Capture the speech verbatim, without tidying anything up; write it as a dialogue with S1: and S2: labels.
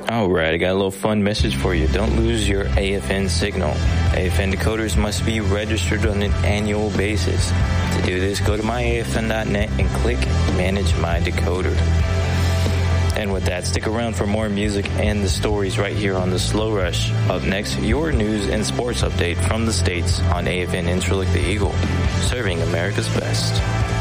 S1: Alright, I got a little fun message for you. Don't lose your A F N signal. A F N decoders must be registered on an annual basis. To do this, go to my A F N dot net and click Manage My Decoder. And with that, stick around for more music and the stories right here on The Slow Rush. Up next, your news and sports update from the States on A F N Intralick the Eagle, serving America's best.